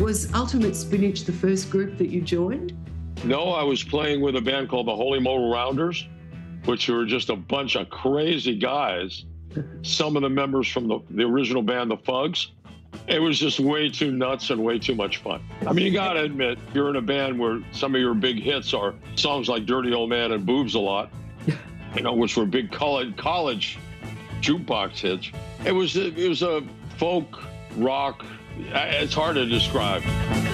Was Ultimate Spinach the first group that you joined? No, I was playing with a band called the Holy Modal Rounders, which were just a bunch of crazy guys. Some of the members from the original band, the Fugs. It was just way too nuts and way too much fun. I mean, you got to admit, you're in a band where some of your big hits are songs like Dirty Old Man and Boobs a Lot, which were big college jukebox hits. It was a folk rock. It's hard to describe.